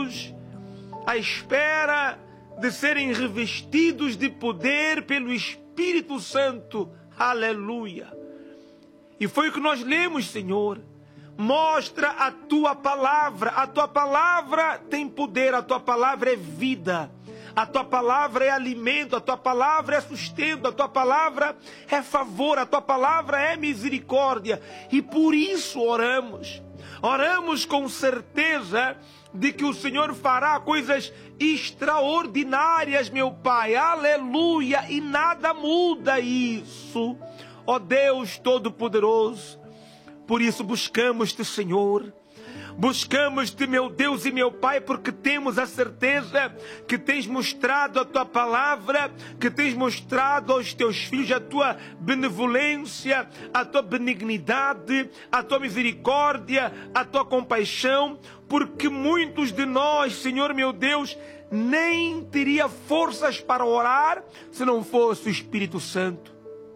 oramos à espera de serem revestidos de poder pelo Espírito Santo. Aleluia! E foi o que nós lemos, Senhor. Mostra a Tua palavra tem poder, a Tua palavra é vida. A Tua palavra é alimento, a Tua palavra é sustento, a Tua palavra é favor, a Tua palavra é misericórdia. E por isso oramos. Oramos com certeza de que o Senhor fará coisas extraordinárias, meu Pai. Aleluia! E nada muda isso. Ó Deus Todo-Poderoso. Por isso buscamos-te, Senhor. Buscamos-te, meu Deus e meu Pai, porque temos a certeza que tens mostrado a Tua palavra, que tens mostrado aos Teus filhos a Tua benevolência, a Tua benignidade, a Tua misericórdia, a Tua compaixão, porque muitos de nós, Senhor meu Deus, nem teria forças para orar se não fosse o Espírito Santo.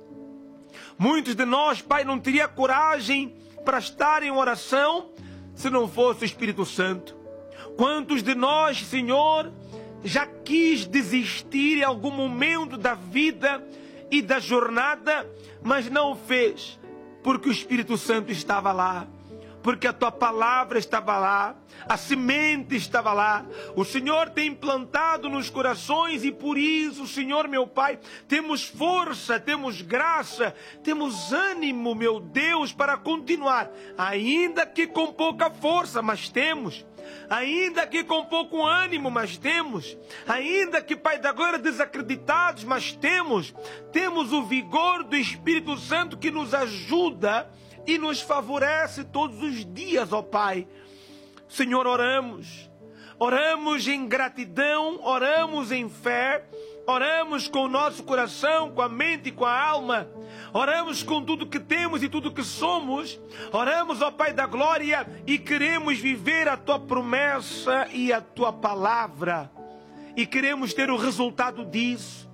Muitos de nós, Pai, não teria coragem para estar em oração se não fosse o Espírito Santo. Quantos de nós, Senhor, já quis desistir em algum momento da vida e da jornada, mas não o fez, porque o Espírito Santo estava lá, porque a Tua palavra estava lá, a semente estava lá. O Senhor tem plantado nos corações e por isso, Senhor meu Pai, temos força, temos graça, temos ânimo, meu Deus, para continuar, ainda que com pouca força, mas temos. Ainda que com pouco ânimo, mas temos. Ainda que, Pai da glória, desacreditados, mas temos. Temos o vigor do Espírito Santo que nos ajuda e nos favorece todos os dias, ó Pai. Senhor, oramos. Oramos em gratidão, oramos em fé, oramos com o nosso coração, com a mente e com a alma. Oramos com tudo que temos e tudo que somos. Oramos, ó Pai da glória, e queremos viver a Tua promessa e a Tua palavra. E queremos ter o resultado disso.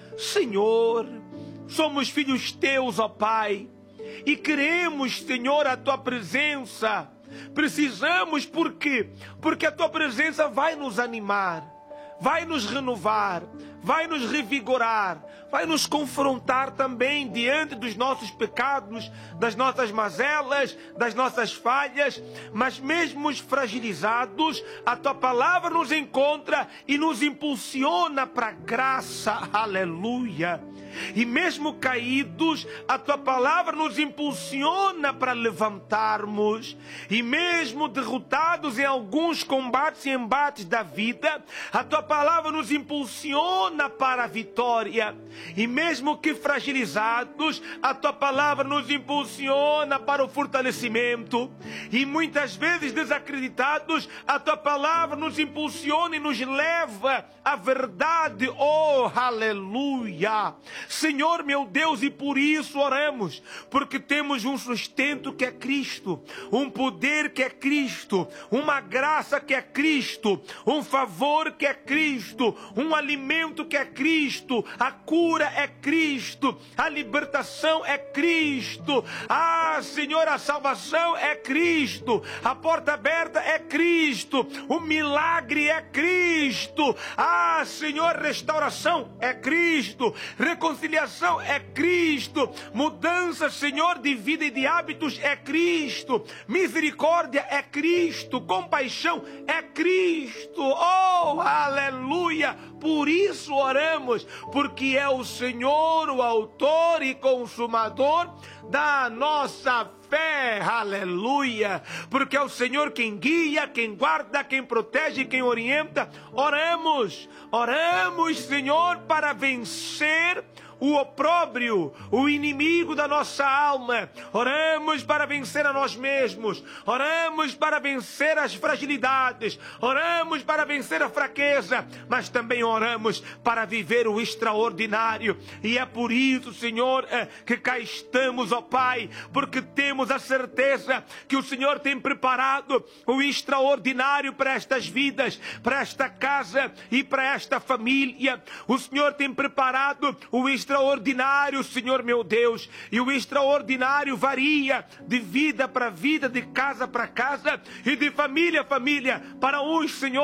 Senhor, somos filhos Teus, ó Pai. E queremos, Senhor, a Tua presença. Precisamos, por quê? Porque a Tua presença vai nos animar, vai nos renovar, vai nos revigorar, vai nos confrontar também diante dos nossos pecados, das nossas mazelas, das nossas falhas. Mas mesmo fragilizados, a Tua palavra nos encontra e nos impulsiona para a graça. Aleluia! E mesmo caídos, a Tua palavra nos impulsiona para levantarmos. E mesmo derrotados em alguns combates e embates da vida, a Tua palavra nos impulsiona para a vitória. E mesmo que fragilizados, a Tua palavra nos impulsiona para o fortalecimento. E muitas vezes desacreditados, a Tua palavra nos impulsiona e nos leva à verdade. Oh, aleluia! Senhor meu Deus, e por isso oramos, porque temos um sustento que é Cristo, um poder que é Cristo, uma graça que é Cristo, um favor que é Cristo, um alimento que é Cristo, a cura é Cristo, a libertação é Cristo, Senhor, a salvação é Cristo, a porta aberta é Cristo, o milagre é Cristo, Senhor, restauração é Cristo, reconciliação é Cristo, mudança, Senhor, de vida e de hábitos é Cristo, misericórdia é Cristo, compaixão é Cristo. Oh, aleluia! Por isso oramos, porque é o Senhor o autor e consumador da nossa fé, aleluia, porque é o Senhor quem guia, quem guarda, quem protege, quem orienta. Oramos, Senhor, para vencer o opróbrio, o inimigo da nossa alma. Oramos para vencer a nós mesmos, oramos para vencer as fragilidades, oramos para vencer a fraqueza, mas também oramos para viver o extraordinário. E é por isso, Senhor, que cá estamos, ó Pai, porque temos a certeza que o Senhor tem preparado o extraordinário para estas vidas, para esta casa e para esta família. O Senhor tem preparado o extraordinário, Senhor meu Deus, e o extraordinário varia de vida para vida, de casa para casa e de família a família. Para uns, Senhor,